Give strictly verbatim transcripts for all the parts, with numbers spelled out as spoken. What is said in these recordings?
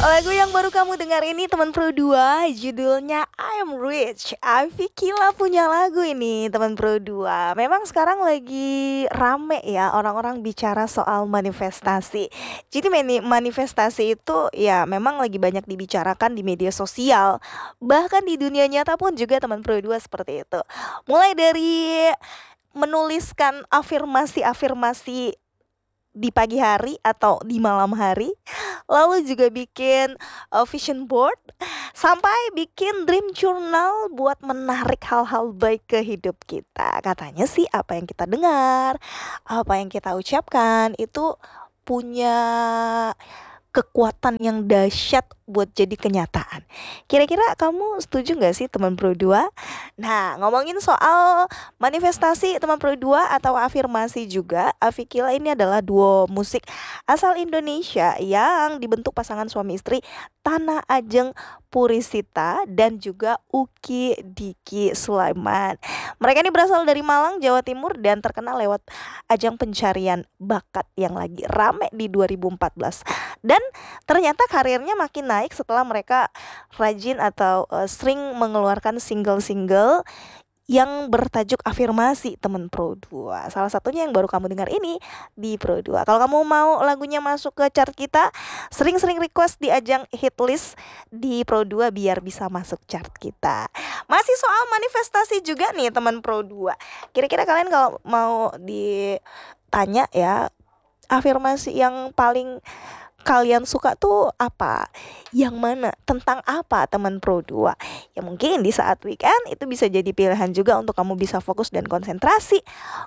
Lagu yang baru kamu dengar ini teman Pro dua judulnya I'm Rich. Avikila punya lagu ini teman Pro dua. Memang sekarang lagi rame ya orang-orang bicara soal manifestasi. Jadi mani- manifestasi itu ya memang lagi banyak dibicarakan di media sosial. Bahkan di dunia nyata pun juga teman Pro dua seperti itu. Mulai dari menuliskan afirmasi-afirmasi di pagi hari atau di malam hari, lalu juga bikin uh, vision board, sampai bikin dream journal buat menarik hal-hal baik ke hidup kita. Katanya sih apa yang kita dengar, apa yang kita ucapkan itu punya kekuatan yang dahsyat buat jadi kenyataan. Kira-kira kamu setuju nggak sih teman Pro dua? Nah, ngomongin soal manifestasi teman Pro dua atau afirmasi juga, Avikila ini adalah duo musik asal Indonesia yang dibentuk pasangan suami istri Tanah Ajeng Purisita dan juga Uki Diki Sulaiman. Mereka ini berasal dari Malang, Jawa Timur dan terkenal lewat ajang pencarian bakat yang lagi rame di dua ribu empat belas. Dan ternyata karirnya makin naik setelah mereka rajin atau eh, sering mengeluarkan single-single yang bertajuk afirmasi temen Pro dua. Salah satunya yang baru kamu dengar ini di Pro dua. Kalau kamu mau lagunya masuk ke chart kita, sering-sering request di ajang hitlist di Pro dua biar bisa masuk chart kita. Masih soal manifestasi juga nih teman Pro dua. Kira-kira kalian kalau mau ditanya ya, afirmasi yang paling kalian suka tuh apa? Yang mana? Tentang apa teman Pro dua? Ya mungkin di saat weekend itu bisa jadi pilihan juga untuk kamu bisa fokus dan konsentrasi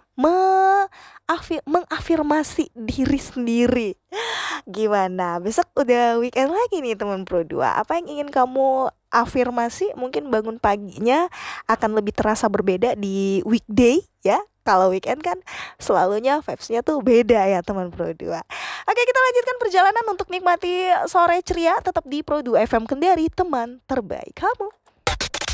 me- mengafirmasi diri sendiri. Gimana? Besok udah weekend lagi nih teman Pro dua. Apa yang ingin kamu afirmasi? Mungkin bangun paginya akan lebih terasa berbeda di weekday ya. Kalau weekend kan selalunya vibes-nya tuh beda ya teman Pro dua. Oke, kita lanjutkan perjalanan untuk nikmati sore ceria tetap di Pro dua F M Kendari, teman terbaik kamu.